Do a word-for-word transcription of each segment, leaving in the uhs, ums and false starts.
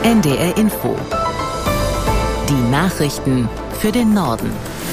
N D R Info. Die Nachrichten für den Norden.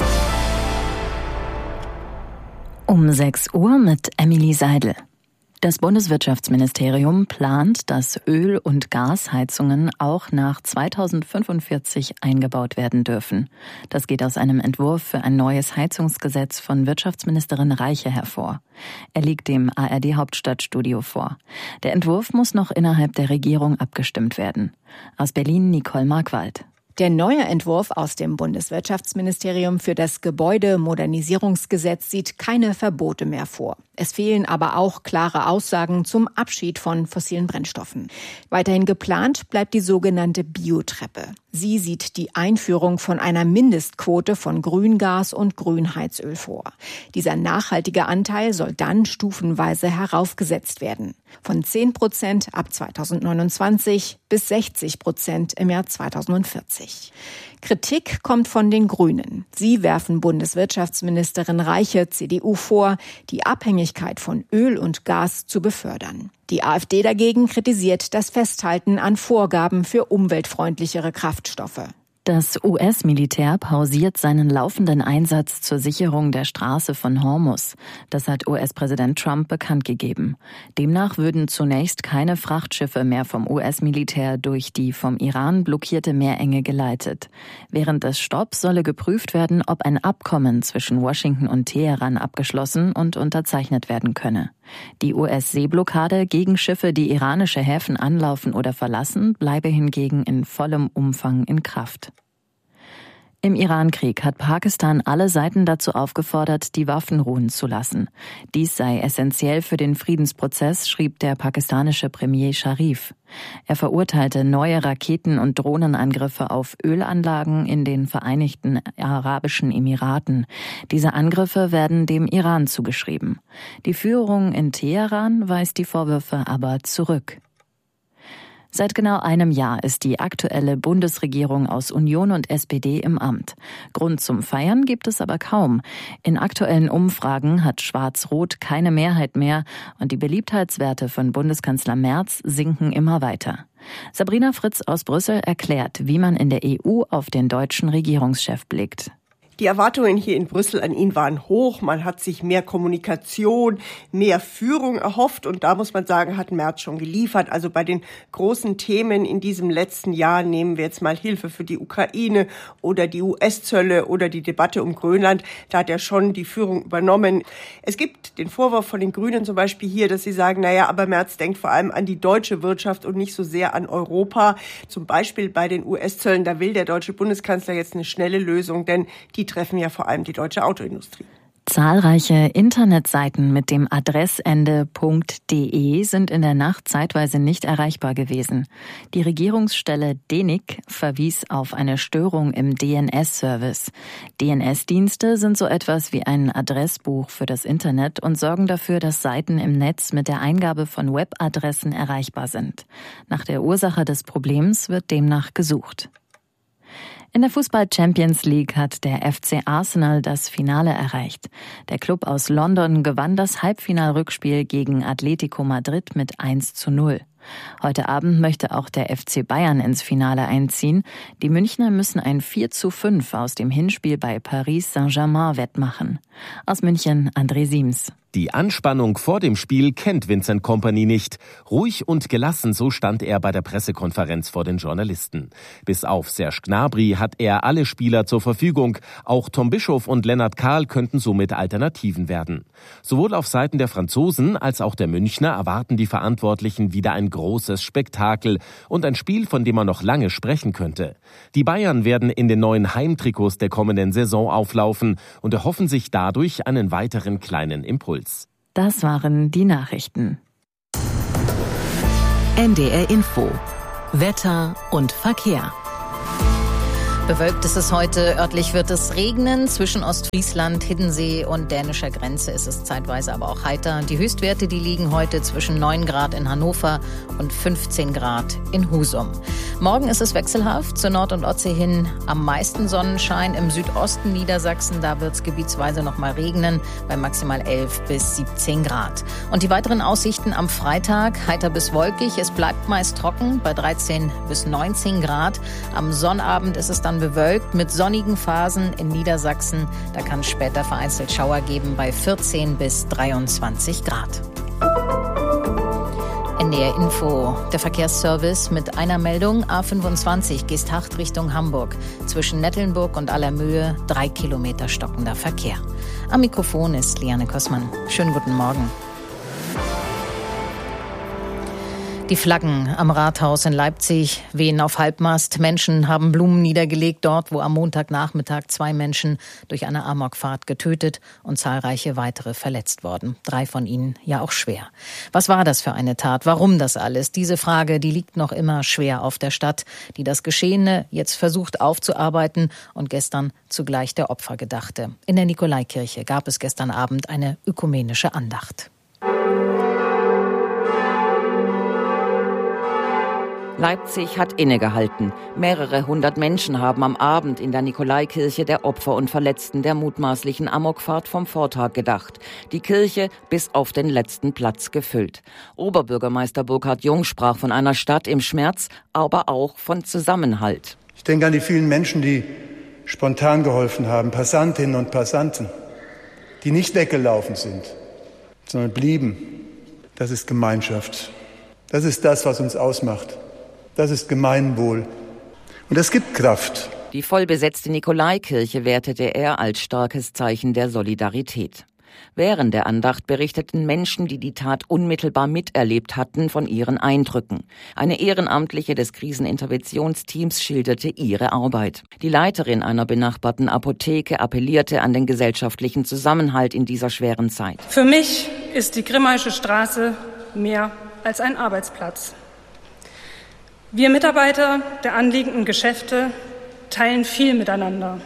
Um sechs Uhr mit Emily Seidel. Das Bundeswirtschaftsministerium plant, dass Öl- und Gasheizungen auch nach zweitausendfünfundvierzig eingebaut werden dürfen. Das geht aus einem Entwurf für ein neues Heizungsgesetz von Wirtschaftsministerin Reiche hervor. Er liegt dem A R D-Hauptstadtstudio vor. Der Entwurf muss noch innerhalb der Regierung abgestimmt werden. Aus Berlin Nicole Markwald. Der neue Entwurf aus dem Bundeswirtschaftsministerium für das Gebäudemodernisierungsgesetz sieht keine Verbote mehr vor. Es fehlen aber auch klare Aussagen zum Abschied von fossilen Brennstoffen. Weiterhin geplant bleibt die sogenannte Biotreppe. Sie sieht die Einführung von einer Mindestquote von Grüngas und Grünheizöl vor. Dieser nachhaltige Anteil soll dann stufenweise heraufgesetzt werden. Von zehn Prozent ab zweitausendneunundzwanzig bis sechzig Prozent im Jahr zweitausendvierzig. Kritik kommt von den Grünen. Sie werfen Bundeswirtschaftsministerin Reiche, C D U, vor, die Abhängigkeit von Öl und Gas zu befördern. Die AfD dagegen kritisiert das Festhalten an Vorgaben für umweltfreundlichere Kraftstoffe. Das U S-Militär pausiert seinen laufenden Einsatz zur Sicherung der Straße von Hormuz. Das hat U S-Präsident Trump bekannt gegeben. Demnach würden zunächst keine Frachtschiffe mehr vom U S-Militär durch die vom Iran blockierte Meerenge geleitet. Während des Stopps solle geprüft werden, ob ein Abkommen zwischen Washington und Teheran abgeschlossen und unterzeichnet werden könne. Die U S-Seeblockade gegen Schiffe, die iranische Häfen anlaufen oder verlassen, bleibe hingegen in vollem Umfang in Kraft. Im Iran-Krieg hat Pakistan alle Seiten dazu aufgefordert, die Waffen ruhen zu lassen. Dies sei essentiell für den Friedensprozess, schrieb der pakistanische Premier Sharif. Er verurteilte neue Raketen- und Drohnenangriffe auf Ölanlagen in den Vereinigten Arabischen Emiraten. Diese Angriffe werden dem Iran zugeschrieben. Die Führung in Teheran weist die Vorwürfe aber zurück. Seit genau einem Jahr ist die aktuelle Bundesregierung aus Union und S P D im Amt. Grund zum Feiern gibt es aber kaum. In aktuellen Umfragen hat Schwarz-Rot keine Mehrheit mehr und die Beliebtheitswerte von Bundeskanzler Merz sinken immer weiter. Sabrina Fritz aus Brüssel erklärt, wie man in der E U auf den deutschen Regierungschef blickt. Die Erwartungen hier in Brüssel an ihn waren hoch. Man hat sich mehr Kommunikation, mehr Führung erhofft. Und da muss man sagen, hat Merz schon geliefert. Also bei den großen Themen in diesem letzten Jahr, nehmen wir jetzt mal Hilfe für die Ukraine oder die U S-Zölle oder die Debatte um Grönland, da hat er schon die Führung übernommen. Es gibt den Vorwurf von den Grünen zum Beispiel hier, dass sie sagen, naja, aber Merz denkt vor allem an die deutsche Wirtschaft und nicht so sehr an Europa. Zum Beispiel bei den U S-Zöllen, da will der deutsche Bundeskanzler jetzt eine schnelle Lösung, denn die treffen ja vor allem die deutsche Autoindustrie. Zahlreiche Internetseiten mit dem Adressende .de sind in der Nacht zeitweise nicht erreichbar gewesen. Die Regierungsstelle D E N I C verwies auf eine Störung im D N S-Service. D N S-Dienste sind so etwas wie ein Adressbuch für das Internet und sorgen dafür, dass Seiten im Netz mit der Eingabe von Webadressen erreichbar sind. Nach der Ursache des Problems wird demnach gesucht. In der Fußball-Champions League hat der F C Arsenal das Finale erreicht. Der Klub aus London gewann das Halbfinalrückspiel gegen Atletico Madrid mit eins zu null. Heute Abend möchte auch der F C Bayern ins Finale einziehen. Die Münchner müssen ein vier zu fünf aus dem Hinspiel bei Paris Saint-Germain wettmachen. Aus München André Siems. Die Anspannung vor dem Spiel kennt Vincent Kompany nicht. Ruhig und gelassen, so stand er bei der Pressekonferenz vor den Journalisten. Bis auf Serge Gnabry hat er alle Spieler zur Verfügung. Auch Tom Bischof und Lennart Kahl könnten somit Alternativen werden. Sowohl auf Seiten der Franzosen als auch der Münchner erwarten die Verantwortlichen wieder ein großes Spektakel und ein Spiel, von dem man noch lange sprechen könnte. Die Bayern werden in den neuen Heimtrikots der kommenden Saison auflaufen und erhoffen sich dadurch einen weiteren kleinen Impuls. Das waren die Nachrichten. N D R Info. Wetter und Verkehr. Bewölkt ist es heute, örtlich wird es regnen. Zwischen Ostfriesland, Hiddensee und dänischer Grenze ist es zeitweise aber auch heiter. Die Höchstwerte, die liegen heute zwischen neun Grad in Hannover und fünfzehn Grad in Husum. Morgen ist es wechselhaft, zur Nord- und Ostsee hin am meisten Sonnenschein. Im Südosten Niedersachsen, da wird es gebietsweise noch mal regnen, bei maximal elf bis siebzehn Grad. Und die weiteren Aussichten am Freitag, heiter bis wolkig. Es bleibt meist trocken, bei dreizehn bis neunzehn Grad. Am Sonnabend ist es dann bewölkt mit sonnigen Phasen in Niedersachsen. Da kann es später vereinzelt Schauer geben, bei vierzehn bis dreiundzwanzig Grad. N D R Info, der Verkehrsservice mit einer Meldung. A fünfundzwanzig Geesthacht Richtung Hamburg. Zwischen Nettelnburg und Allermöhe drei Kilometer stockender Verkehr. Am Mikrofon ist Liane Kossmann. Schönen guten Morgen. Die Flaggen am Rathaus in Leipzig wehen auf Halbmast. Menschen haben Blumen niedergelegt, dort, wo am Montagnachmittag zwei Menschen durch eine Amokfahrt getötet und zahlreiche weitere verletzt wurden. Drei von ihnen ja auch schwer. Was war das für eine Tat? Warum das alles? Diese Frage, die liegt noch immer schwer auf der Stadt, die das Geschehene jetzt versucht aufzuarbeiten und gestern zugleich der Opfer gedachte. In der Nikolaikirche gab es gestern Abend eine ökumenische Andacht. Leipzig hat innegehalten. Mehrere hundert Menschen haben am Abend in der Nikolaikirche der Opfer und Verletzten der mutmaßlichen Amokfahrt vom Vortag gedacht. Die Kirche bis auf den letzten Platz gefüllt. Oberbürgermeister Burkhard Jung sprach von einer Stadt im Schmerz, aber auch von Zusammenhalt. Ich denke an die vielen Menschen, die spontan geholfen haben, Passantinnen und Passanten, die nicht weggelaufen sind, sondern blieben. Das ist Gemeinschaft. Das ist das, was uns ausmacht. Das ist Gemeinwohl. Und das gibt Kraft. Die vollbesetzte Nikolaikirche wertete er als starkes Zeichen der Solidarität. Während der Andacht berichteten Menschen, die die Tat unmittelbar miterlebt hatten, von ihren Eindrücken. Eine Ehrenamtliche des Kriseninterventionsteams schilderte ihre Arbeit. Die Leiterin einer benachbarten Apotheke appellierte an den gesellschaftlichen Zusammenhalt in dieser schweren Zeit. Für mich ist die Grimmaische Straße mehr als ein Arbeitsplatz. Wir Mitarbeiter der anliegenden Geschäfte teilen viel miteinander.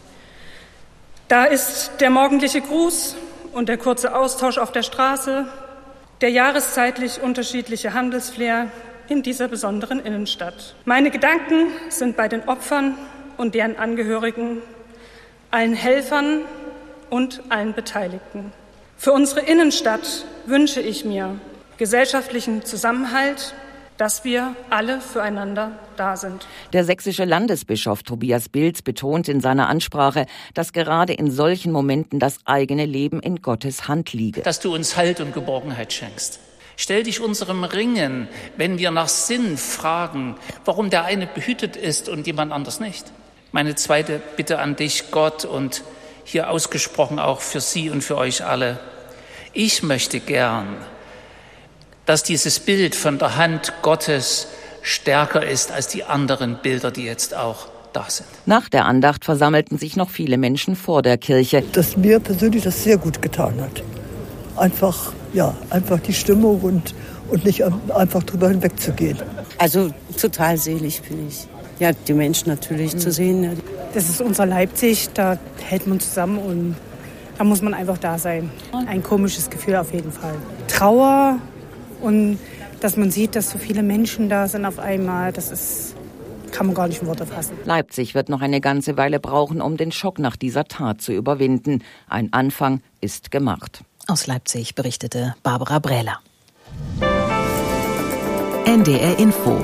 Da ist der morgendliche Gruß und der kurze Austausch auf der Straße, der jahreszeitlich unterschiedliche Handelsflair in dieser besonderen Innenstadt. Meine Gedanken sind bei den Opfern und deren Angehörigen, allen Helfern und allen Beteiligten. Für unsere Innenstadt wünsche ich mir gesellschaftlichen Zusammenhalt, dass wir alle füreinander da sind. Der sächsische Landesbischof Tobias Bilz betont in seiner Ansprache, dass gerade in solchen Momenten das eigene Leben in Gottes Hand liege. Dass du uns Halt und Geborgenheit schenkst. Stell dich unserem Ringen, wenn wir nach Sinn fragen, warum der eine behütet ist und jemand anders nicht. Meine zweite Bitte an dich, Gott, und hier ausgesprochen auch für Sie und für euch alle. Ich möchte gern, dass dieses Bild von der Hand Gottes stärker ist als die anderen Bilder, die jetzt auch da sind. Nach der Andacht versammelten sich noch viele Menschen vor der Kirche. Dass mir persönlich das sehr gut getan hat. Einfach, ja, einfach die Stimmung und, und nicht einfach drüber hinwegzugehen. Also total selig bin ich. Ja, die Menschen natürlich mhm. zu sehen. Das ist unser Leipzig, da hält man zusammen und da muss man einfach da sein. Ein komisches Gefühl auf jeden Fall. Trauer. Und dass man sieht, dass so viele Menschen da sind auf einmal, das ist, kann man gar nicht in Worte fassen. Leipzig wird noch eine ganze Weile brauchen, um den Schock nach dieser Tat zu überwinden. Ein Anfang ist gemacht. Aus Leipzig berichtete Barbara Brähler. N D R Info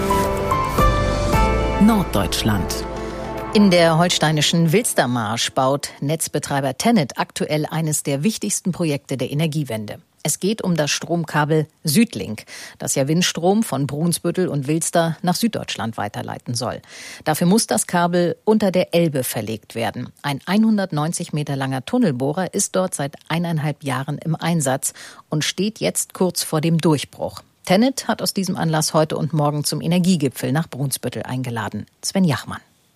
Norddeutschland. In der holsteinischen Wilstermarsch baut Netzbetreiber TenneT aktuell eines der wichtigsten Projekte der Energiewende. Es geht um das Stromkabel Südlink, das ja Windstrom von Brunsbüttel und Wilster nach Süddeutschland weiterleiten soll. Dafür muss das Kabel unter der Elbe verlegt werden. Ein hundertneunzig Meter langer Tunnelbohrer ist dort seit eineinhalb Jahren im Einsatz und steht jetzt kurz vor dem Durchbruch. TenneT hat aus diesem Anlass heute und morgen zum Energiegipfel nach Brunsbüttel eingeladen. Sven Jachmann.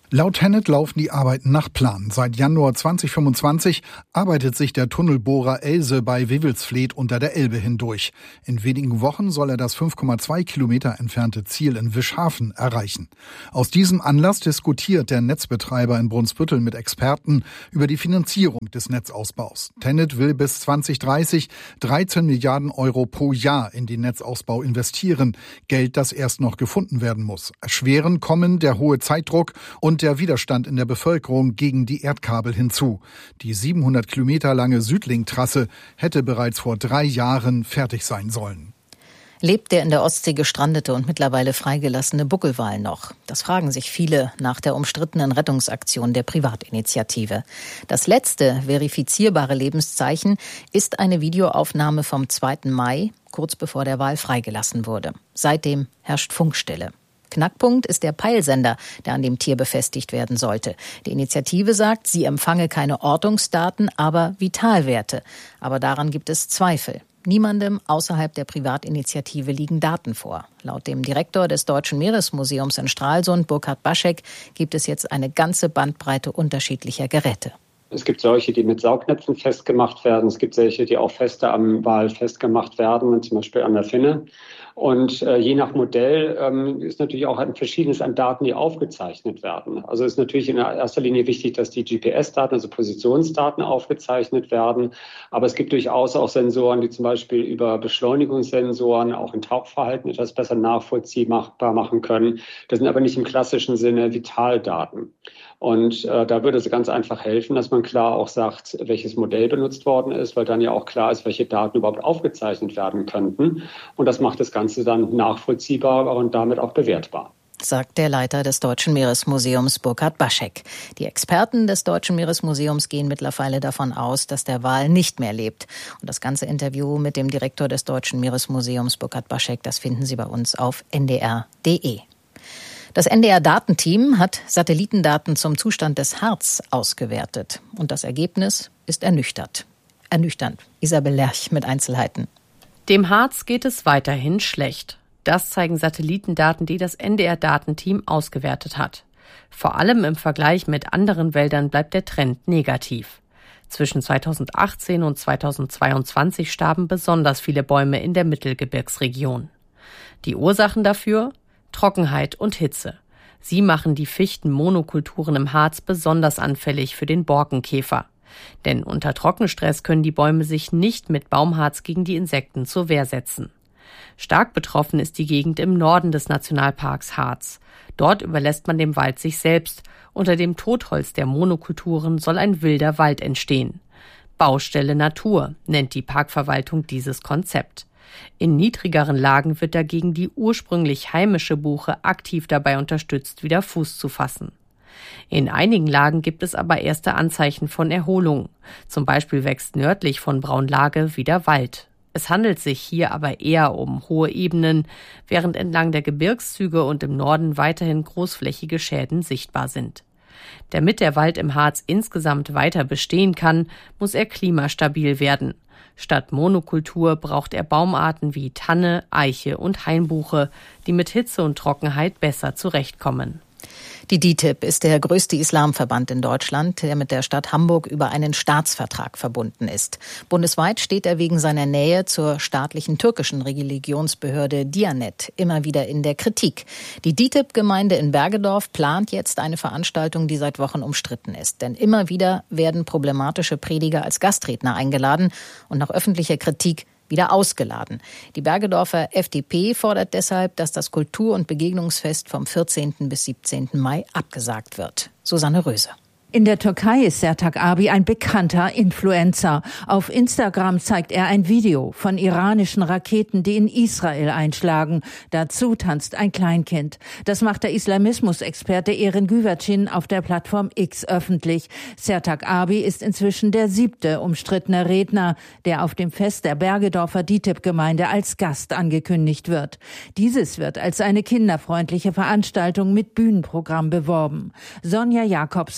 Laut Tennet laufen die Arbeiten nach Plan. Seit Januar zweitausendfünfundzwanzig arbeitet sich der Tunnelbohrer Else bei Wewelsfleth unter der Elbe hindurch. In wenigen Wochen soll er das fünf Komma zwei Kilometer entfernte Ziel in Wischhafen erreichen. Aus diesem Anlass diskutiert der Netzbetreiber in Brunsbüttel mit Experten über die Finanzierung des Netzausbaus. Tennet will bis zweitausenddreißig dreizehn Milliarden Euro pro Jahr in den Netzausbau investieren. Geld, das erst noch gefunden werden muss. Erschweren kommen der hohe Zeitdruck und der Widerstand in der Bevölkerung gegen die Erdkabel hinzu. Die siebenhundert Kilometer lange Südlink-Trasse hätte bereits vor drei Jahren fertig sein sollen. Lebt der in der Ostsee gestrandete und mittlerweile freigelassene Buckelwal noch? Das fragen sich viele nach der umstrittenen Rettungsaktion der Privatinitiative. Das letzte verifizierbare Lebenszeichen ist eine Videoaufnahme vom zweiten Mai, kurz bevor der Wal freigelassen wurde. Seitdem herrscht Funkstille. Knackpunkt ist der Peilsender, der an dem Tier befestigt werden sollte. Die Initiative sagt, sie empfange keine Ortungsdaten, aber Vitalwerte. Aber daran gibt es Zweifel. Niemandem außerhalb der Privatinitiative liegen Daten vor. Laut dem Direktor des Deutschen Meeresmuseums in Stralsund, Burkhard Baschek, gibt es jetzt eine ganze Bandbreite unterschiedlicher Geräte. Es gibt solche, die mit Saugnäpfen festgemacht werden. Es gibt solche, die auch fester am Wal festgemacht werden, zum Beispiel an der Finne. Und äh, je nach Modell ähm, ist natürlich auch ein verschiedenes an Daten, die aufgezeichnet werden. Also ist natürlich in erster Linie wichtig, dass die G P S-Daten, also Positionsdaten, aufgezeichnet werden. Aber es gibt durchaus auch Sensoren, die zum Beispiel über Beschleunigungssensoren auch ein Tauchverhalten etwas besser nachvollziehbar machen können. Das sind aber nicht im klassischen Sinne Vitaldaten. Und äh, da würde es ganz einfach helfen, dass man klar auch sagt, welches Modell benutzt worden ist, weil dann ja auch klar ist, welche Daten überhaupt aufgezeichnet werden könnten. Und das macht das Ganze dann nachvollziehbar und damit auch bewertbar. Sagt der Leiter des Deutschen Meeresmuseums Burkhard Baschek. Die Experten des Deutschen Meeresmuseums gehen mittlerweile davon aus, dass der Wal nicht mehr lebt. Und das ganze Interview mit dem Direktor des Deutschen Meeresmuseums Burkhard Baschek, das finden Sie bei uns auf n d r punkt d e. Das N D R-Datenteam hat Satellitendaten zum Zustand des Harz ausgewertet. Und das Ergebnis ist ernüchternd. Ernüchternd. Isabel Lerch mit Einzelheiten. Dem Harz geht es weiterhin schlecht. Das zeigen Satellitendaten, die das N D R-Datenteam ausgewertet hat. Vor allem im Vergleich mit anderen Wäldern bleibt der Trend negativ. Zwischen zweitausendachtzehn und zweitausendzweiundzwanzig starben besonders viele Bäume in der Mittelgebirgsregion. Die Ursachen dafür? Trockenheit und Hitze. Sie machen die Fichtenmonokulturen im Harz besonders anfällig für den Borkenkäfer. Denn unter Trockenstress können die Bäume sich nicht mit Baumharz gegen die Insekten zur Wehr setzen. Stark betroffen ist die Gegend im Norden des Nationalparks Harz. Dort überlässt man dem Wald sich selbst. Unter dem Totholz der Monokulturen soll ein wilder Wald entstehen. Baustelle Natur nennt die Parkverwaltung dieses Konzept. In niedrigeren Lagen wird dagegen die ursprünglich heimische Buche aktiv dabei unterstützt, wieder Fuß zu fassen. In einigen Lagen gibt es aber erste Anzeichen von Erholung. Zum Beispiel wächst nördlich von Braunlage wieder Wald. Es handelt sich hier aber eher um hohe Ebenen, während entlang der Gebirgszüge und im Norden weiterhin großflächige Schäden sichtbar sind. Damit der Wald im Harz insgesamt weiter bestehen kann, muss er klimastabil werden. Statt Monokultur braucht er Baumarten wie Tanne, Eiche und Hainbuche, die mit Hitze und Trockenheit besser zurechtkommen. Die D I T I B ist der größte Islamverband in Deutschland, der mit der Stadt Hamburg über einen Staatsvertrag verbunden ist. Bundesweit steht er wegen seiner Nähe zur staatlichen türkischen Religionsbehörde Diyanet immer wieder in der Kritik. Die D I T I B-Gemeinde in Bergedorf plant jetzt eine Veranstaltung, die seit Wochen umstritten ist. Denn immer wieder werden problematische Prediger als Gastredner eingeladen und nach öffentlicher Kritik wieder ausgeladen. Die Bergedorfer F D P fordert deshalb, dass das Kultur- und Begegnungsfest vom vierzehnten bis siebzehnten Mai abgesagt wird. Susanne Röse. In der Türkei ist Sertac Abi ein bekannter Influencer. Auf Instagram zeigt er ein Video von iranischen Raketen, die in Israel einschlagen. Dazu tanzt ein Kleinkind. Das macht der Islamismusexperte Eren Güvercin auf der Plattform X öffentlich. Sertac Abi ist inzwischen der siebte umstrittene Redner, der auf dem Fest der Bergedorfer D I T I B-Gemeinde als Gast angekündigt wird. Dieses wird als eine kinderfreundliche Veranstaltung mit Bühnenprogramm beworben. Sonja Jakobsen von der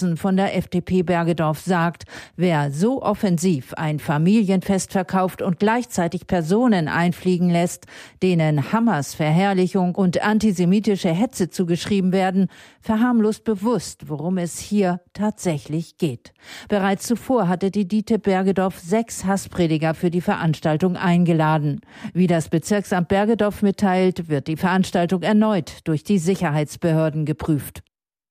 der F D P Bergedorf sagt, wer so offensiv ein Familienfest verkauft und gleichzeitig Personen einfliegen lässt, denen Hamas Verherrlichung und antisemitische Hetze zugeschrieben werden, verharmlost bewusst, worum es hier tatsächlich geht. Bereits zuvor hatte die DITIB Bergedorf sechs Hassprediger für die Veranstaltung eingeladen. Wie das Bezirksamt Bergedorf mitteilt, wird die Veranstaltung erneut durch die Sicherheitsbehörden geprüft.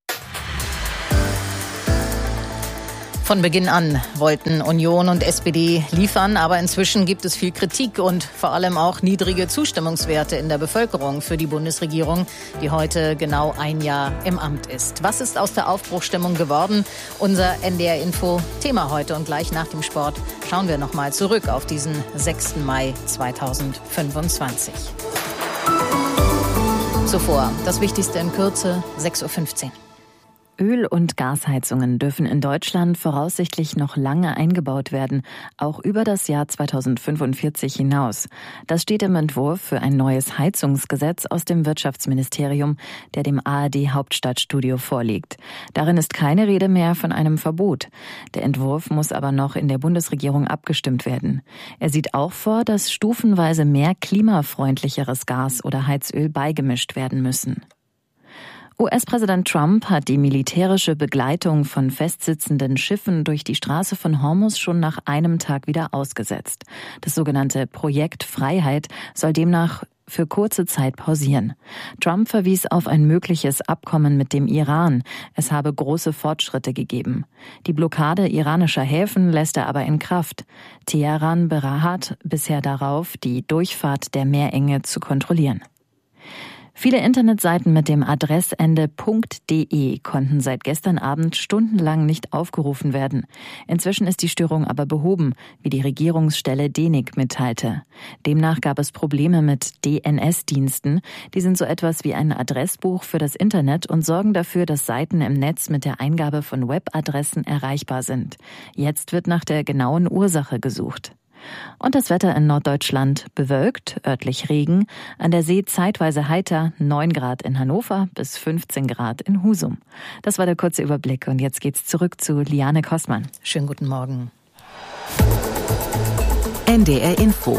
Von Beginn an wollten Union und S P D liefern, aber inzwischen gibt es viel Kritik und vor allem auch niedrige Zustimmungswerte in der Bevölkerung für die Bundesregierung, die heute genau ein Jahr im Amt ist. Was ist aus der Aufbruchsstimmung geworden? Unser N D R-Info-Thema heute, und gleich nach dem Sport schauen wir nochmal zurück auf diesen sechsten Mai zweitausendfünfundzwanzig. Zuvor das Wichtigste in Kürze, sechs Uhr fünfzehn. Öl- und Gasheizungen dürfen in Deutschland voraussichtlich noch lange eingebaut werden, auch über das Jahr zweitausendfünfundvierzig hinaus. Das steht im Entwurf für ein neues Heizungsgesetz aus dem Wirtschaftsministerium, der dem A R D-Hauptstadtstudio vorliegt. Darin ist keine Rede mehr von einem Verbot. Der Entwurf muss aber noch in der Bundesregierung abgestimmt werden. Er sieht auch vor, dass stufenweise mehr klimafreundlicheres Gas oder Heizöl beigemischt werden müssen. U S-Präsident Trump hat die militärische Begleitung von festsitzenden Schiffen durch die Straße von Hormuz schon nach einem Tag wieder ausgesetzt. Das sogenannte Projekt Freiheit soll demnach für kurze Zeit pausieren. Trump verwies auf ein mögliches Abkommen mit dem Iran. Es habe große Fortschritte gegeben. Die Blockade iranischer Häfen lässt er aber in Kraft. Teheran beharrt bisher darauf, die Durchfahrt der Meerenge zu kontrollieren. Viele Internetseiten mit dem Adressende .de konnten seit gestern Abend stundenlang nicht aufgerufen werden. Inzwischen ist die Störung aber behoben, wie die Regierungsstelle D E N I C mitteilte. Demnach gab es Probleme mit D N S-Diensten. Die sind so etwas wie ein Adressbuch für das Internet und sorgen dafür, dass Seiten im Netz mit der Eingabe von Webadressen erreichbar sind. Jetzt wird nach der genauen Ursache gesucht. Und das Wetter in Norddeutschland: bewölkt, örtlich Regen, an der See zeitweise heiter, neun Grad in Hannover bis fünfzehn Grad in Husum. Das war der kurze Überblick, und jetzt geht's zurück zu Liane Kossmann. Schönen guten Morgen. N D R Info.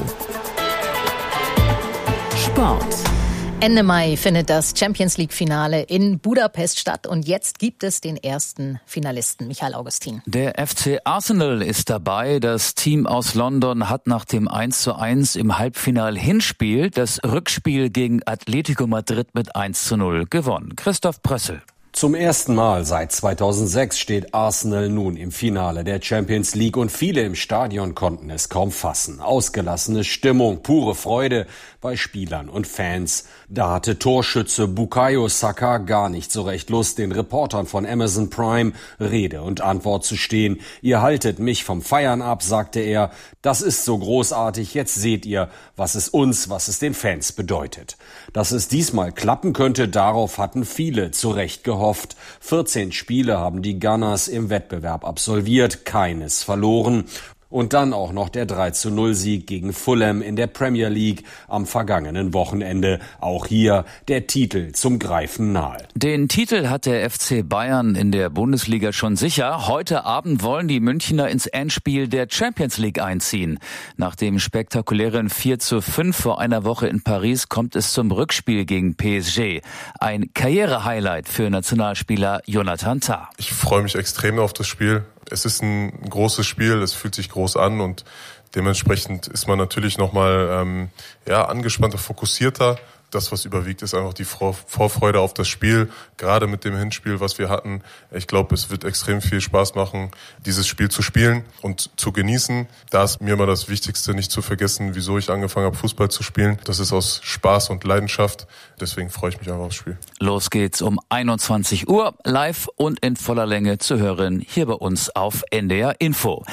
Sport. Ende Mai findet das Champions-League-Finale in Budapest statt, und jetzt gibt es den ersten Finalisten, Michael Augustin. Der F C Arsenal ist dabei. Das Team aus London hat nach dem eins zu eins im Halbfinal-Hinspiel das Rückspiel gegen Atletico Madrid mit eins zu null gewonnen. Christoph Prössel. Zum ersten Mal seit zweitausendsechs steht Arsenal nun im Finale der Champions League, und viele im Stadion konnten es kaum fassen. Ausgelassene Stimmung, pure Freude bei Spielern und Fans. Da hatte Torschütze Bukayo Saka gar nicht so recht Lust, den Reportern von Amazon Prime Rede und Antwort zu stehen. Ihr haltet mich vom Feiern ab, sagte er. Das ist so großartig, jetzt seht ihr, was es uns, was es den Fans bedeutet. Dass es diesmal klappen könnte, darauf hatten viele zu Recht gehofft. vierzehn Spiele haben die Gunners im Wettbewerb absolviert, keines verloren. Und dann auch noch der drei zu null Sieg gegen Fulham in der Premier League am vergangenen Wochenende. Auch hier der Titel zum Greifen nahe. Den Titel hat der F C Bayern in der Bundesliga schon sicher. Heute Abend wollen die Münchner ins Endspiel der Champions League einziehen. Nach dem spektakulären vier zu fünf vor einer Woche in Paris kommt es zum Rückspiel gegen P S G. Ein Karriere-Highlight für Nationalspieler Jonathan Tah. Ich freue mich extrem auf das Spiel. Es ist ein großes Spiel, es fühlt sich groß an, und dementsprechend ist man natürlich nochmal ähm, ja, angespannter, fokussierter. Das, was überwiegt, ist einfach die Vorfreude auf das Spiel, gerade mit dem Hinspiel, was wir hatten. Ich glaube, es wird extrem viel Spaß machen, dieses Spiel zu spielen und zu genießen. Da ist mir immer das Wichtigste, nicht zu vergessen, wieso ich angefangen habe, Fußball zu spielen. Das ist aus Spaß und Leidenschaft. Deswegen freue ich mich einfach aufs Spiel. Los geht's um einundzwanzig Uhr, live und in voller Länge zu hören, hier bei uns auf N D R Info.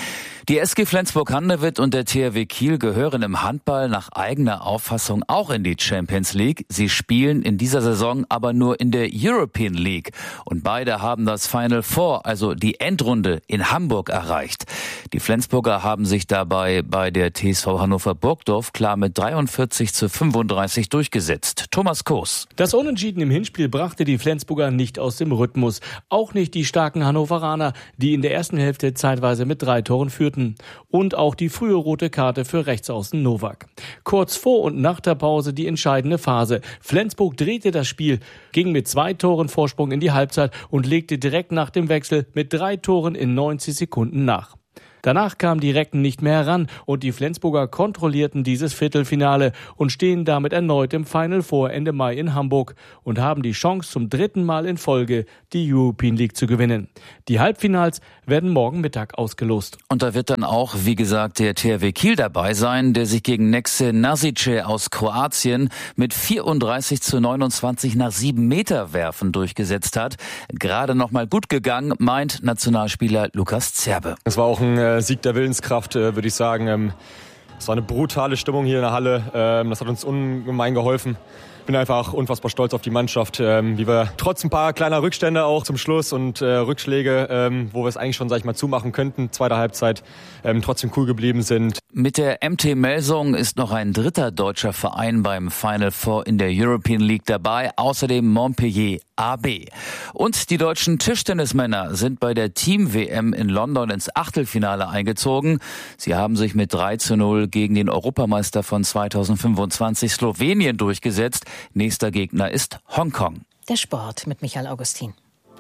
Die S G Flensburg-Handewitt und der T H W Kiel gehören im Handball nach eigener Auffassung auch in die Champions League. Sie spielen in dieser Saison aber nur in der European League. Und beide haben das Final Four, also die Endrunde, in Hamburg erreicht. Die Flensburger haben sich dabei bei der T S V Hannover Burgdorf klar mit dreiundvierzig zu fünfunddreißig durchgesetzt. Thomas Koos. Das Unentschieden im Hinspiel brachte die Flensburger nicht aus dem Rhythmus. Auch nicht die starken Hannoveraner, die in der ersten Hälfte zeitweise mit drei Toren führten. Und auch die frühe rote Karte für Rechtsaußen Nowak. Kurz vor und nach der Pause die entscheidende Phase. Flensburg drehte das Spiel, ging mit zwei Toren Vorsprung in die Halbzeit und legte direkt nach dem Wechsel mit drei Toren in neunzig Sekunden nach. Danach kamen die Recken nicht mehr heran und die Flensburger kontrollierten dieses Viertelfinale und stehen damit erneut im Final Four Ende Mai in Hamburg und haben die Chance, zum dritten Mal in Folge die European League zu gewinnen. Die Halbfinals werden morgen Mittag ausgelost. Und da wird dann auch, wie gesagt, der T H W Kiel dabei sein, der sich gegen Nexe Nasice aus Kroatien mit vierunddreißig zu neunundzwanzig nach sieben Meter werfen durchgesetzt hat. Gerade noch mal gut gegangen, meint Nationalspieler Lukas Zerbe. Es war auch ein Sieg der Willenskraft, würde ich sagen. Es war eine brutale Stimmung hier in der Halle. Das hat uns ungemein geholfen. Ich bin einfach unfassbar stolz auf die Mannschaft, wie wir trotz ein paar kleiner Rückstände auch zum Schluss und Rückschläge, wo wir es eigentlich schon, sag ich mal, zumachen könnten, zweite Halbzeit, trotzdem cool geblieben sind. Mit der M T Melsung ist noch ein dritter deutscher Verein beim Final Four in der European League dabei, außerdem Montpellier A B. Und die deutschen Tischtennismänner sind bei der Team-W M in London ins Achtelfinale eingezogen. Sie haben sich mit drei zu null gegen den Europameister von zweitausendfünfundzwanzig Slowenien durchgesetzt. Nächster Gegner ist Hongkong. Der Sport mit Michael Augustin.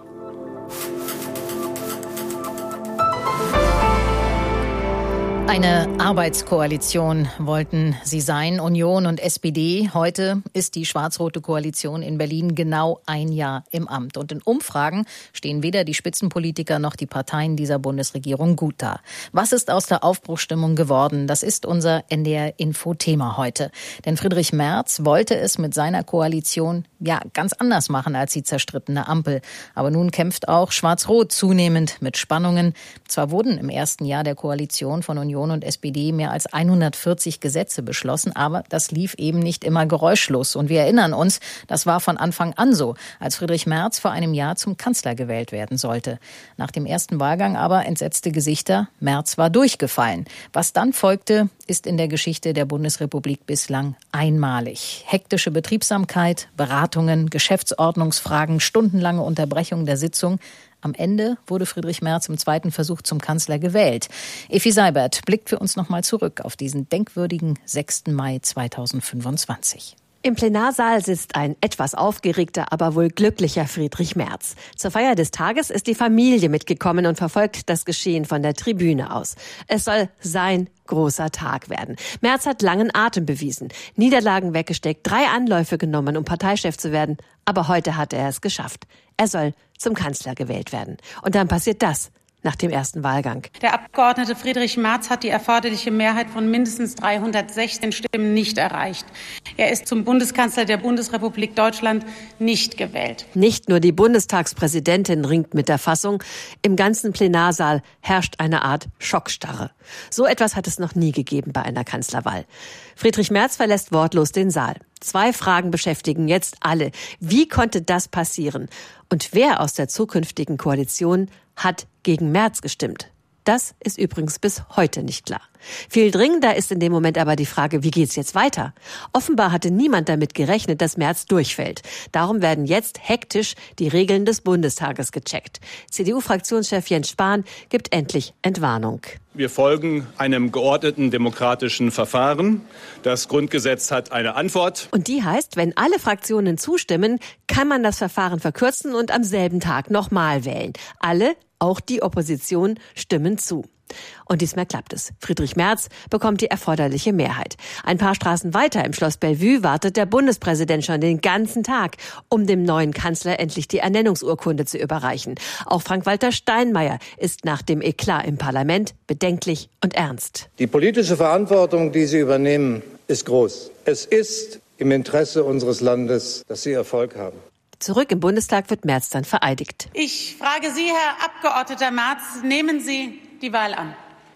Eine Arbeitskoalition wollten sie sein, Union und S P D. Heute ist die schwarz-rote Koalition in Berlin genau ein Jahr im Amt. Und in Umfragen stehen weder die Spitzenpolitiker noch die Parteien dieser Bundesregierung gut da. Was ist aus der Aufbruchsstimmung geworden? Das ist unser N D R-Info-Thema heute. Denn Friedrich Merz wollte es mit seiner Koalition ja ganz anders machen als die zerstrittene Ampel. Aber nun kämpft auch Schwarz-Rot zunehmend mit Spannungen. Zwar wurden im ersten Jahr der Koalition von Union und S P D mehr als hundertvierzig Gesetze beschlossen, aber das lief eben nicht immer geräuschlos. Und wir erinnern uns, das war von Anfang an so, als Friedrich Merz vor einem Jahr zum Kanzler gewählt werden sollte. Nach dem ersten Wahlgang aber entsetzte Gesichter, Merz war durchgefallen. Was dann folgte, ist in der Geschichte der Bundesrepublik bislang einmalig. Hektische Betriebsamkeit, Beratungen, Geschäftsordnungsfragen, stundenlange Unterbrechung der Sitzung. Am Ende wurde Friedrich Merz im zweiten Versuch zum Kanzler gewählt. Effi Seibert blickt für uns nochmal zurück auf diesen denkwürdigen sechsten Mai zweitausendfünfundzwanzig. Im Plenarsaal sitzt ein etwas aufgeregter, aber wohl glücklicher Friedrich Merz. Zur Feier des Tages ist die Familie mitgekommen und verfolgt das Geschehen von der Tribüne aus. Es soll sein großer Tag werden. Merz hat langen Atem bewiesen, Niederlagen weggesteckt, drei Anläufe genommen, um Parteichef zu werden. Aber heute hat er es geschafft. Er soll zum Kanzler gewählt werden. Und dann passiert das nach dem ersten Wahlgang. Der Abgeordnete Friedrich Merz hat die erforderliche Mehrheit von mindestens dreihundertsechzehn Stimmen nicht erreicht. Er ist zum Bundeskanzler der Bundesrepublik Deutschland nicht gewählt. Nicht nur die Bundestagspräsidentin ringt mit der Fassung. Im ganzen Plenarsaal herrscht eine Art Schockstarre. So etwas hat es noch nie gegeben bei einer Kanzlerwahl. Friedrich Merz verlässt wortlos den Saal. Zwei Fragen beschäftigen jetzt alle. Wie konnte das passieren? Und wer aus der zukünftigen Koalition hat gegen Merz gestimmt? Das ist übrigens bis heute nicht klar. Viel dringender ist in dem Moment aber die Frage, wie geht's jetzt weiter? Offenbar hatte niemand damit gerechnet, dass Merz durchfällt. Darum werden jetzt hektisch die Regeln des Bundestages gecheckt. C D U-Fraktionschef Jens Spahn gibt endlich Entwarnung. Wir folgen einem geordneten demokratischen Verfahren. Das Grundgesetz hat eine Antwort. Und die heißt, wenn alle Fraktionen zustimmen, kann man das Verfahren verkürzen und am selben Tag nochmal wählen. Alle, auch die Opposition, stimmen zu. Und diesmal klappt es. Friedrich Merz bekommt die erforderliche Mehrheit. Ein paar Straßen weiter im Schloss Bellevue wartet der Bundespräsident schon den ganzen Tag, um dem neuen Kanzler endlich die Ernennungsurkunde zu überreichen. Auch Frank-Walter Steinmeier ist nach dem Eklat im Parlament bedenklich und ernst. Die politische Verantwortung, die Sie übernehmen, ist groß. Es ist im Interesse unseres Landes, dass Sie Erfolg haben. Zurück im Bundestag wird Merz dann vereidigt. Ich frage Sie, Herr Abgeordneter Merz, nehmen Sie die Wahl an?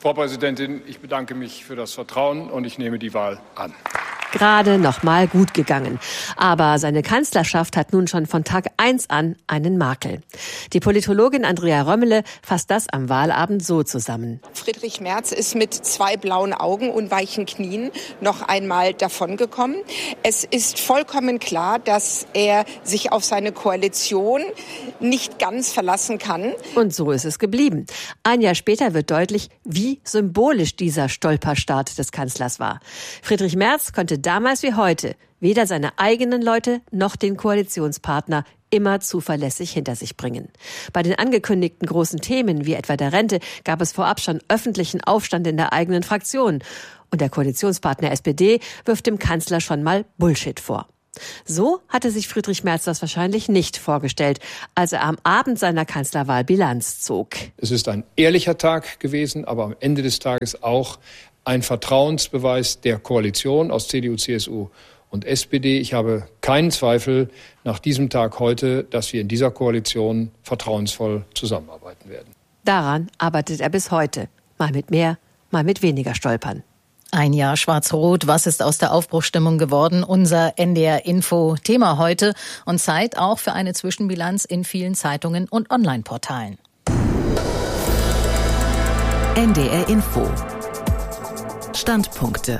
Frau Präsidentin, ich bedanke mich für das Vertrauen und ich nehme die Wahl an. Gerade noch mal gut gegangen. Aber seine Kanzlerschaft hat nun schon von Tag eins an einen Makel. Die Politologin Andrea Römmele fasst das am Wahlabend so zusammen. Friedrich Merz ist mit zwei blauen Augen und weichen Knien noch einmal davongekommen. Es ist vollkommen klar, dass er sich auf seine Koalition nicht ganz verlassen kann. Und so ist es geblieben. Ein Jahr später wird deutlich, wie symbolisch dieser Stolperstart des Kanzlers war. Friedrich Merz konnte damals wie heute weder seine eigenen Leute noch den Koalitionspartner immer zuverlässig hinter sich bringen. Bei den angekündigten großen Themen wie etwa der Rente gab es vorab schon öffentlichen Aufstand in der eigenen Fraktion. Und der Koalitionspartner S P D wirft dem Kanzler schon mal Bullshit vor. So hatte sich Friedrich Merz das wahrscheinlich nicht vorgestellt, als er am Abend seiner Kanzlerwahl Bilanz zog. Es ist ein ehrlicher Tag gewesen, aber am Ende des Tages auch ein Vertrauensbeweis der Koalition aus C D U, C S U und S P D. Ich habe keinen Zweifel nach diesem Tag heute, dass wir in dieser Koalition vertrauensvoll zusammenarbeiten werden. Daran arbeitet er bis heute. Mal mit mehr, mal mit weniger Stolpern. Ein Jahr Schwarz-Rot, was ist aus der Aufbruchsstimmung geworden? Unser N D R-Info-Thema heute und Zeit auch für eine Zwischenbilanz in vielen Zeitungen und Online-Portalen. N D R-Info. Standpunkte.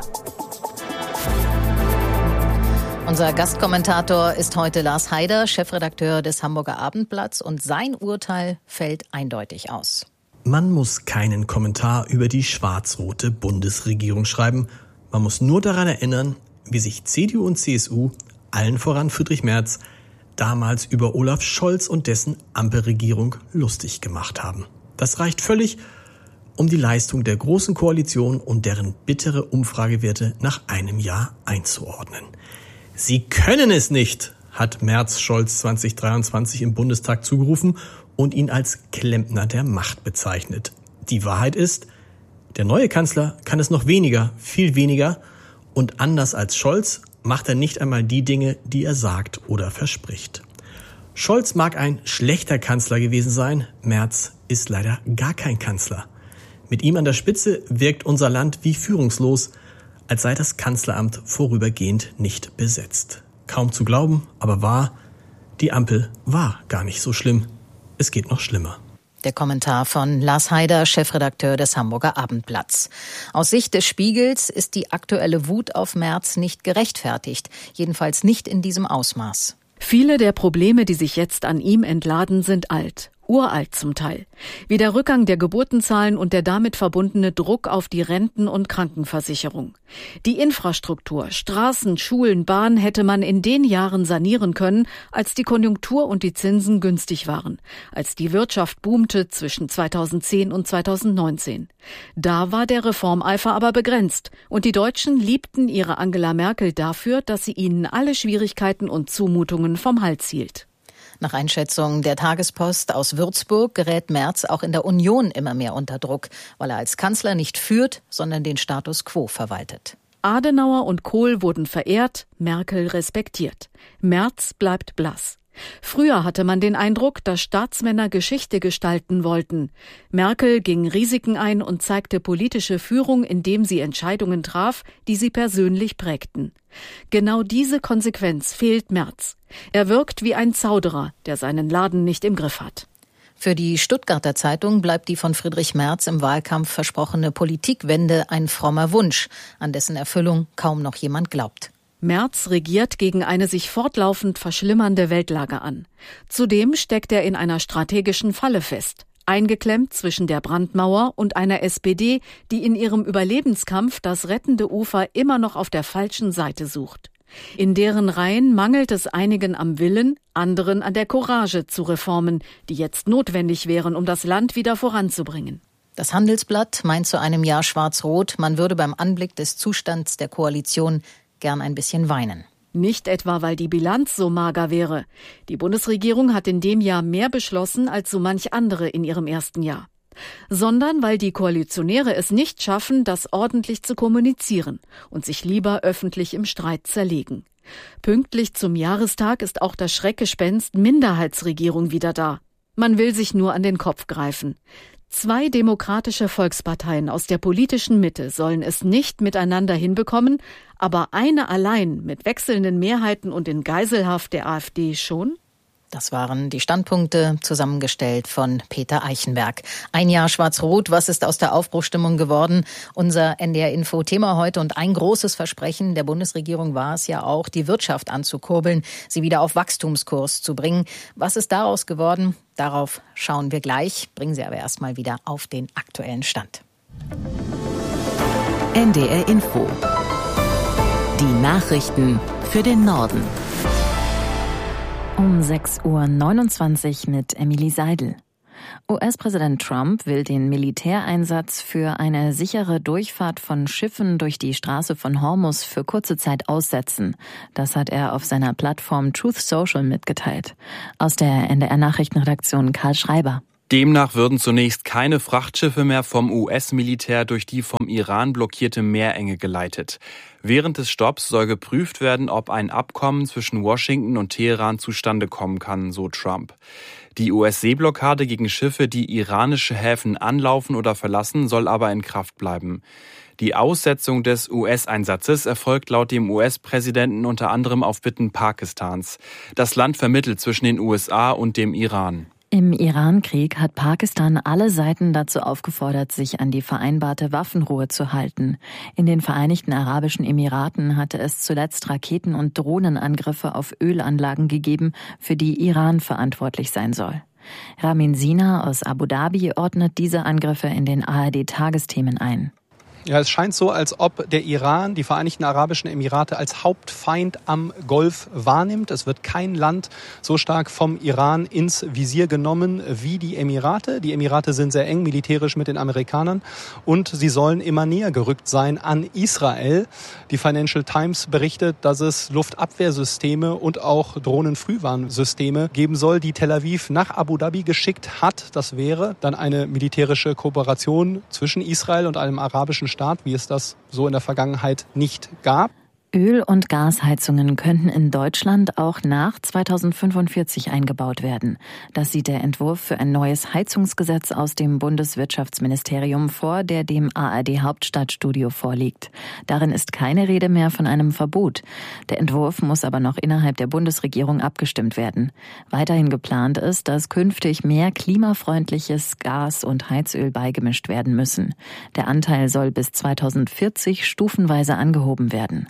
Unser Gastkommentator ist heute Lars Haider, Chefredakteur des Hamburger Abendblatts, und sein Urteil fällt eindeutig aus. Man muss keinen Kommentar über die schwarz-rote Bundesregierung schreiben. Man muss nur daran erinnern, wie sich C D U und C S U, allen voran Friedrich Merz, damals über Olaf Scholz und dessen Ampelregierung lustig gemacht haben. Das reicht völlig, um die Leistung der Großen Koalition und deren bittere Umfragewerte nach einem Jahr einzuordnen. Sie können es nicht, hat Merz Scholz zwanzig dreiundzwanzig im Bundestag zugerufen und ihn als Klempner der Macht bezeichnet. Die Wahrheit ist, der neue Kanzler kann es noch weniger, viel weniger, und anders als Scholz macht er nicht einmal die Dinge, die er sagt oder verspricht. Scholz mag ein schlechter Kanzler gewesen sein, Merz ist leider gar kein Kanzler. Mit ihm an der Spitze wirkt unser Land wie führungslos, als sei das Kanzleramt vorübergehend nicht besetzt. Kaum zu glauben, aber wahr, die Ampel war gar nicht so schlimm. Es geht noch schlimmer. Der Kommentar von Lars Haider, Chefredakteur des Hamburger Abendblatts. Aus Sicht des Spiegels ist die aktuelle Wut auf Merz nicht gerechtfertigt, jedenfalls nicht in diesem Ausmaß. Viele der Probleme, die sich jetzt an ihm entladen, sind alt. Uralt zum Teil. Wie der Rückgang der Geburtenzahlen und der damit verbundene Druck auf die Renten- und Krankenversicherung. Die Infrastruktur, Straßen, Schulen, Bahn hätte man in den Jahren sanieren können, als die Konjunktur und die Zinsen günstig waren, als die Wirtschaft boomte zwischen zweitausendzehn und zweitausendneunzehn. Da war der Reformeifer aber begrenzt und die Deutschen liebten ihre Angela Merkel dafür, dass sie ihnen alle Schwierigkeiten und Zumutungen vom Hals hielt. Nach Einschätzung der Tagespost aus Würzburg gerät Merz auch in der Union immer mehr unter Druck, weil er als Kanzler nicht führt, sondern den Status quo verwaltet. Adenauer und Kohl wurden verehrt, Merkel respektiert. Merz bleibt blass. Früher hatte man den Eindruck, dass Staatsmänner Geschichte gestalten wollten. Merkel ging Risiken ein und zeigte politische Führung, indem sie Entscheidungen traf, die sie persönlich prägten. Genau diese Konsequenz fehlt Merz. Er wirkt wie ein Zauderer, der seinen Laden nicht im Griff hat. Für die Stuttgarter Zeitung bleibt die von Friedrich Merz im Wahlkampf versprochene Politikwende ein frommer Wunsch, an dessen Erfüllung kaum noch jemand glaubt. Merz regiert gegen eine sich fortlaufend verschlimmernde Weltlage an. Zudem steckt er in einer strategischen Falle fest, eingeklemmt zwischen der Brandmauer und einer S P D, die in ihrem Überlebenskampf das rettende Ufer immer noch auf der falschen Seite sucht. In deren Reihen mangelt es einigen am Willen, anderen an der Courage zu Reformen, die jetzt notwendig wären, um das Land wieder voranzubringen. Das Handelsblatt meint zu einem Jahr Schwarz-Rot, man würde beim Anblick des Zustands der Koalition gern ein bisschen weinen. Nicht etwa, weil die Bilanz so mager wäre. Die Bundesregierung hat in dem Jahr mehr beschlossen als so manch andere in ihrem ersten Jahr. Sondern weil die Koalitionäre es nicht schaffen, das ordentlich zu kommunizieren und sich lieber öffentlich im Streit zerlegen. Pünktlich zum Jahrestag ist auch das Schreckgespenst Minderheitsregierung wieder da. Man will sich nur an den Kopf greifen. Zwei demokratische Volksparteien aus der politischen Mitte sollen es nicht miteinander hinbekommen, aber eine allein mit wechselnden Mehrheiten und in Geiselhaft der AfD schon? Das waren die Standpunkte, zusammengestellt von Peter Eichenberg. Ein Jahr Schwarz-Rot, was ist aus der Aufbruchstimmung geworden? Unser N D R-Info-Thema heute und ein großes Versprechen der Bundesregierung war es ja auch, die Wirtschaft anzukurbeln, sie wieder auf Wachstumskurs zu bringen. Was ist daraus geworden? Darauf schauen wir gleich, bringen Sie aber erstmal wieder auf den aktuellen Stand. N D R-Info. Die Nachrichten für den Norden. Um sechs Uhr neunundzwanzig mit Emily Seidel. U S-Präsident Trump will den Militäreinsatz für eine sichere Durchfahrt von Schiffen durch die Straße von Hormuz für kurze Zeit aussetzen. Das hat er auf seiner Plattform Truth Social mitgeteilt. Aus der N D R-Nachrichtenredaktion Karl Schreiber. Demnach würden zunächst keine Frachtschiffe mehr vom U S-Militär durch die vom Iran blockierte Meerenge geleitet. Während des Stopps soll geprüft werden, ob ein Abkommen zwischen Washington und Teheran zustande kommen kann, so Trump. Die U S-Seeblockade gegen Schiffe, die iranische Häfen anlaufen oder verlassen, soll aber in Kraft bleiben. Die Aussetzung des U S-Einsatzes erfolgt laut dem U S-Präsidenten unter anderem auf Bitten Pakistans. Das Land vermittelt zwischen den U S A und dem Iran. Im Iran-Krieg hat Pakistan alle Seiten dazu aufgefordert, sich an die vereinbarte Waffenruhe zu halten. In den Vereinigten Arabischen Emiraten hatte es zuletzt Raketen- und Drohnenangriffe auf Ölanlagen gegeben, für die Iran verantwortlich sein soll. Ramin Sina aus Abu Dhabi ordnet diese Angriffe in den A R D-Tagesthemen ein. Ja, es scheint so, als ob der Iran die Vereinigten Arabischen Emirate als Hauptfeind am Golf wahrnimmt. Es wird kein Land so stark vom Iran ins Visier genommen wie die Emirate. Die Emirate sind sehr eng militärisch mit den Amerikanern und sie sollen immer näher gerückt sein an Israel. Die Financial Times berichtet, dass es Luftabwehrsysteme und auch Drohnenfrühwarnsysteme geben soll, die Tel Aviv nach Abu Dhabi geschickt hat. Das wäre dann eine militärische Kooperation zwischen Israel und einem arabischen Staat, wie es das so in der Vergangenheit nicht gab. Öl- und Gasheizungen könnten in Deutschland auch nach zweitausendfünfundvierzig eingebaut werden. Das sieht der Entwurf für ein neues Heizungsgesetz aus dem Bundeswirtschaftsministerium vor, der dem A R D-Hauptstadtstudio vorliegt. Darin ist keine Rede mehr von einem Verbot. Der Entwurf muss aber noch innerhalb der Bundesregierung abgestimmt werden. Weiterhin geplant ist, dass künftig mehr klimafreundliches Gas und Heizöl beigemischt werden müssen. Der Anteil soll bis zweitausendvierzig stufenweise angehoben werden.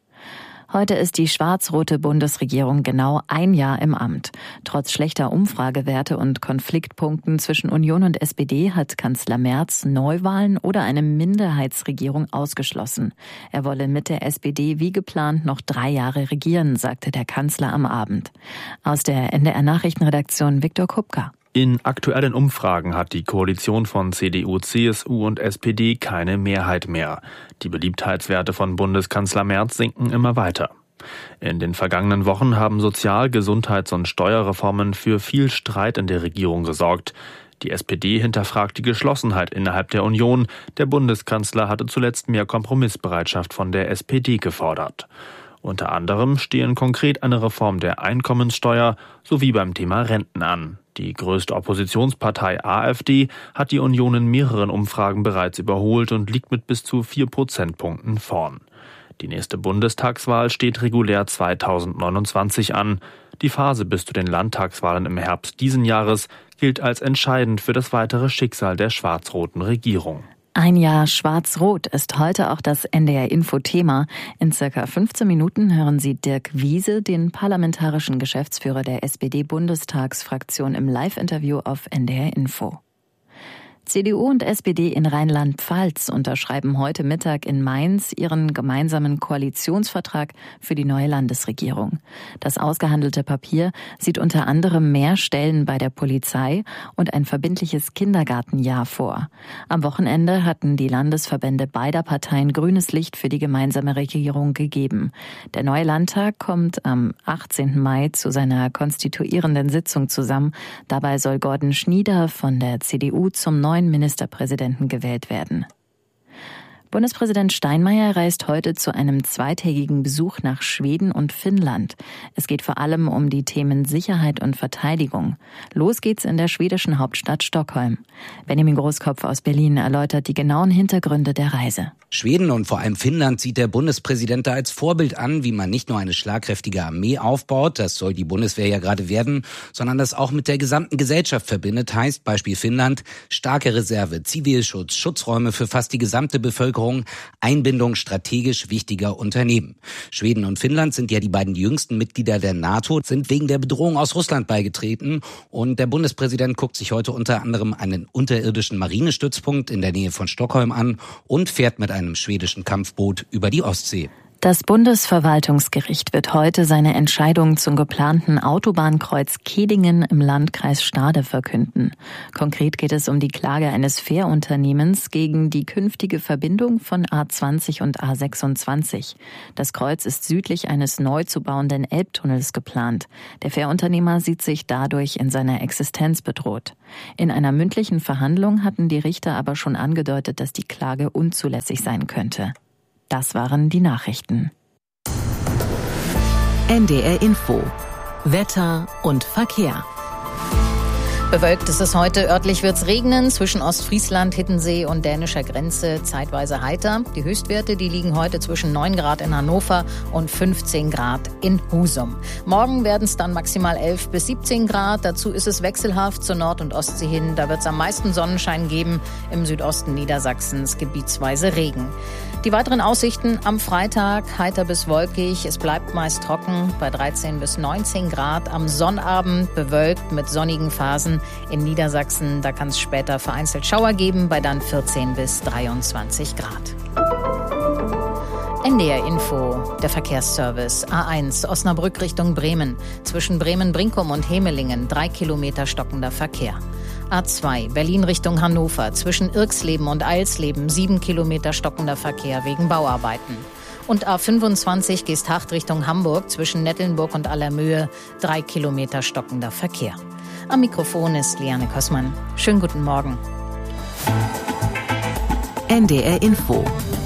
Heute ist die schwarz-rote Bundesregierung genau ein Jahr im Amt. Trotz schlechter Umfragewerte und Konfliktpunkten zwischen Union und S P D hat Kanzler Merz Neuwahlen oder eine Minderheitsregierung ausgeschlossen. Er wolle mit der S P D wie geplant noch drei Jahre regieren, sagte der Kanzler am Abend. Aus der N D R-Nachrichtenredaktion Viktor Kupka. In aktuellen Umfragen hat die Koalition von C D U, C S U und S P D keine Mehrheit mehr. Die Beliebtheitswerte von Bundeskanzler Merz sinken immer weiter. In den vergangenen Wochen haben Sozial-, Gesundheits- und Steuerreformen für viel Streit in der Regierung gesorgt. Die S P D hinterfragt die Geschlossenheit innerhalb der Union. Der Bundeskanzler hatte zuletzt mehr Kompromissbereitschaft von der S P D gefordert. Unter anderem stehen konkret eine Reform der Einkommenssteuer sowie beim Thema Renten an. Die größte Oppositionspartei AfD hat die Union in mehreren Umfragen bereits überholt und liegt mit bis zu vier Prozentpunkten vorn. Die nächste Bundestagswahl steht regulär zweitausendneunundzwanzig an. Die Phase bis zu den Landtagswahlen im Herbst diesen Jahres gilt als entscheidend für das weitere Schicksal der schwarz-roten Regierung. Ein Jahr Schwarz-Rot ist heute auch das N D R-Info-Thema. In circa fünfzehn Minuten hören Sie Dirk Wiese, den parlamentarischen Geschäftsführer der S P D-Bundestagsfraktion, im Live-Interview auf N D R-Info. C D U und S P D in Rheinland-Pfalz unterschreiben heute Mittag in Mainz ihren gemeinsamen Koalitionsvertrag für die neue Landesregierung. Das ausgehandelte Papier sieht unter anderem mehr Stellen bei der Polizei und ein verbindliches Kindergartenjahr vor. Am Wochenende hatten die Landesverbände beider Parteien grünes Licht für die gemeinsame Regierung gegeben. Der neue Landtag kommt am achtzehnten Mai zu seiner konstituierenden Sitzung zusammen. Dabei soll Gordon Schnieder von der C D U zum neuen Ministerpräsidenten gewählt werden. Bundespräsident Steinmeier reist heute zu einem zweitägigen Besuch nach Schweden und Finnland. Es geht vor allem um die Themen Sicherheit und Verteidigung. Los geht's in der schwedischen Hauptstadt Stockholm. Benjamin Großkopf aus Berlin erläutert die genauen Hintergründe der Reise. Schweden und vor allem Finnland sieht der Bundespräsident da als Vorbild an, wie man nicht nur eine schlagkräftige Armee aufbaut, das soll die Bundeswehr ja gerade werden, sondern das auch mit der gesamten Gesellschaft verbindet, heißt Beispiel Finnland, starke Reserve, Zivilschutz, Schutzräume für fast die gesamte Bevölkerung, Einbindung strategisch wichtiger Unternehmen. Schweden und Finnland sind ja die beiden jüngsten Mitglieder der NATO, sind wegen der Bedrohung aus Russland beigetreten und der Bundespräsident guckt sich heute unter anderem einen unterirdischen Marinestützpunkt in der Nähe von Stockholm an und fährt mit einem schwedischen Kampfboot über die Ostsee. Das Bundesverwaltungsgericht wird heute seine Entscheidung zum geplanten Autobahnkreuz Kehdingen im Landkreis Stade verkünden. Konkret geht es um die Klage eines Fährunternehmens gegen die künftige Verbindung von A zwanzig und A sechsundzwanzig. Das Kreuz ist südlich eines neu zu bauenden Elbtunnels geplant. Der Fährunternehmer sieht sich dadurch in seiner Existenz bedroht. In einer mündlichen Verhandlung hatten die Richter aber schon angedeutet, dass die Klage unzulässig sein könnte. Das waren die Nachrichten. N D R Info. Wetter und Verkehr. Bewölkt ist es heute, örtlich wird's regnen, zwischen Ostfriesland, Hiddensee und dänischer Grenze zeitweise heiter. Die Höchstwerte, die liegen heute zwischen neun Grad in Hannover und fünfzehn Grad in Husum. Morgen werden es dann maximal elf bis siebzehn Grad, dazu ist es wechselhaft zur Nord- und Ostsee hin. Da wird es am meisten Sonnenschein geben, im Südosten Niedersachsens gebietsweise Regen. Die weiteren Aussichten am Freitag, heiter bis wolkig, es bleibt meist trocken bei dreizehn bis neunzehn Grad. Am Sonnabend bewölkt mit sonnigen Phasen in Niedersachsen. Da kann es später vereinzelt Schauer geben bei dann vierzehn bis dreiundzwanzig Grad. N D R Info, der Verkehrsservice. A eins, Osnabrück Richtung Bremen. Zwischen Bremen-Brinkum und Hemelingen drei Kilometer stockender Verkehr. A zwei, Berlin Richtung Hannover. Zwischen Irxleben und Eilsleben sieben Kilometer stockender Verkehr wegen Bauarbeiten. Und A fünfundzwanzig, Geesthacht Richtung Hamburg. Zwischen Nettelnburg und Allermöhe drei Kilometer stockender Verkehr. Am Mikrofon ist Liane Kossmann. Schönen guten Morgen. N D R Info.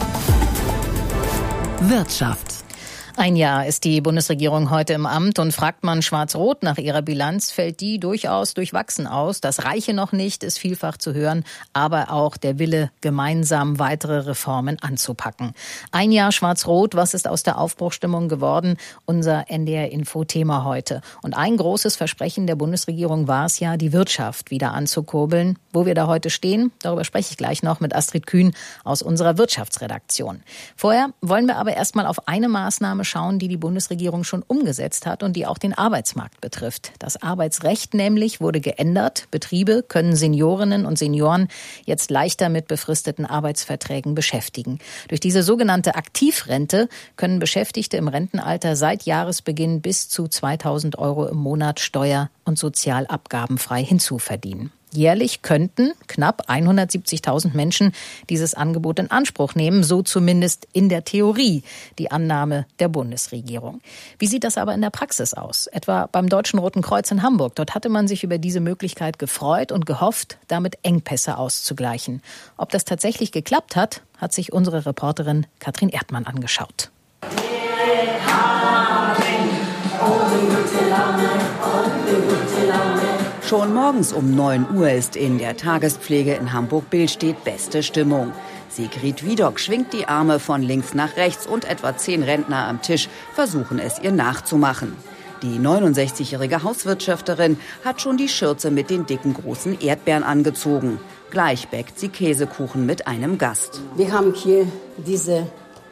Wirtschaft. Ein Jahr ist die Bundesregierung heute im Amt und fragt man Schwarz-Rot nach ihrer Bilanz, fällt die durchaus durchwachsen aus. Das reiche noch nicht, ist vielfach zu hören, aber auch der Wille, gemeinsam weitere Reformen anzupacken. Ein Jahr Schwarz-Rot, was ist aus der Aufbruchstimmung geworden? Unser N D R-Info-Thema heute. Und ein großes Versprechen der Bundesregierung war es ja, die Wirtschaft wieder anzukurbeln. Wo wir da heute stehen, darüber spreche ich gleich noch mit Astrid Kühn aus unserer Wirtschaftsredaktion. Vorher wollen wir aber erstmal auf eine Maßnahme schauen, die die Bundesregierung schon umgesetzt hat und die auch den Arbeitsmarkt betrifft. Das Arbeitsrecht nämlich wurde geändert. Betriebe können Seniorinnen und Senioren jetzt leichter mit befristeten Arbeitsverträgen beschäftigen. Durch diese sogenannte Aktivrente können Beschäftigte im Rentenalter seit Jahresbeginn bis zu zweitausend Euro im Monat steuer- und sozialabgabenfrei hinzuverdienen. Jährlich könnten knapp hundertsiebzigtausend Menschen dieses Angebot in Anspruch nehmen, so zumindest in der Theorie die Annahme der Bundesregierung. Wie sieht das aber in der Praxis aus? Etwa beim Deutschen Roten Kreuz in Hamburg. Dort hatte man sich über diese Möglichkeit gefreut und gehofft, damit Engpässe auszugleichen. Ob das tatsächlich geklappt hat, hat sich unsere Reporterin Katrin Erdmann angeschaut. Wir haben gute Laune, gute Laune. Schon morgens um neun Uhr ist in der Tagespflege in Hamburg-Billstedt beste Stimmung. Sigrid Wiedock schwingt die Arme von links nach rechts und etwa zehn Rentner am Tisch versuchen es ihr nachzumachen. Die neunundsechzigjährige Hauswirtschafterin hat schon die Schürze mit den dicken großen Erdbeeren angezogen. Gleich bäckt sie Käsekuchen mit einem Gast. Wir haben hier dieses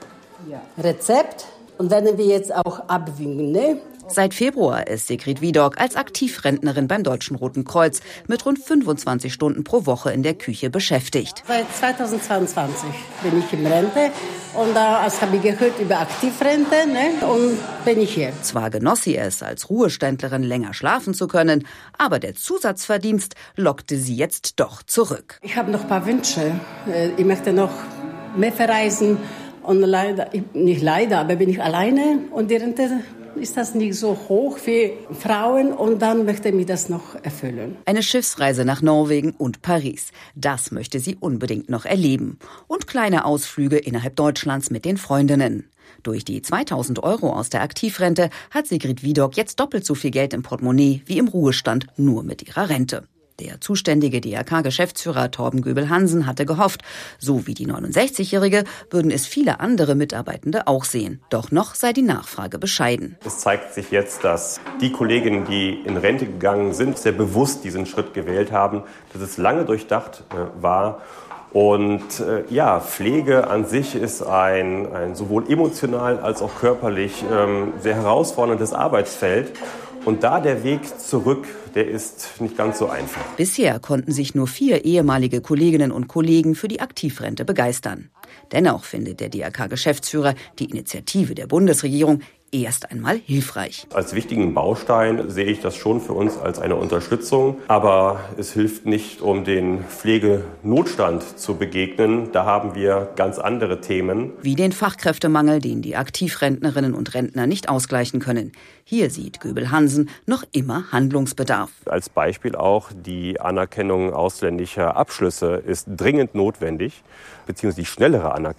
Rezept und werden wir jetzt auch abwiegen, ne? Seit Februar ist Sigrid Wiedock als Aktivrentnerin beim Deutschen Roten Kreuz mit rund fünfundzwanzig Stunden pro Woche in der Küche beschäftigt. Seit zweitausendzweiundzwanzig bin ich in Rente und da äh, habe ich gehört über Aktivrente, ne, und bin ich hier. Zwar genoss sie es, als Ruheständlerin länger schlafen zu können, aber der Zusatzverdienst lockte sie jetzt doch zurück. Ich habe noch ein paar Wünsche. Ich möchte noch mehr verreisen und leider, nicht leider, aber bin ich alleine und die Rente ist das nicht so hoch wie Frauen und dann möchte ich das noch erfüllen. Eine Schiffsreise nach Norwegen und Paris. Das möchte sie unbedingt noch erleben. Und kleine Ausflüge innerhalb Deutschlands mit den Freundinnen. Durch die zweitausend Euro aus der Aktivrente hat Sigrid Wiedock jetzt doppelt so viel Geld im Portemonnaie wie im Ruhestand, nur mit ihrer Rente. Der zuständige D R K-Geschäftsführer Torben Göbel-Hansen hatte gehofft, so wie die neunundsechzigjährige würden es viele andere Mitarbeitende auch sehen. Doch noch sei die Nachfrage bescheiden. Es zeigt sich jetzt, dass die Kolleginnen, die in Rente gegangen sind, sehr bewusst diesen Schritt gewählt haben, dass es lange durchdacht äh, war. Und äh, ja, Pflege an sich ist ein, ein sowohl emotional als auch körperlich ähm, sehr herausforderndes Arbeitsfeld. Und da der Weg zurück, der ist nicht ganz so einfach. Bisher konnten sich nur vier ehemalige Kolleginnen und Kollegen für die Aktivrente begeistern. Dennoch findet der D R K-Geschäftsführer die Initiative der Bundesregierung erst einmal hilfreich. Als wichtigen Baustein sehe ich das schon für uns als eine Unterstützung. Aber es hilft nicht, um den Pflegenotstand zu begegnen. Da haben wir ganz andere Themen. Wie den Fachkräftemangel, den die Aktivrentnerinnen und Rentner nicht ausgleichen können. Hier sieht Göbel-Hansen noch immer Handlungsbedarf. Als Beispiel auch die Anerkennung ausländischer Abschlüsse ist dringend notwendig, beziehungsweise die schnellere Anerkennung.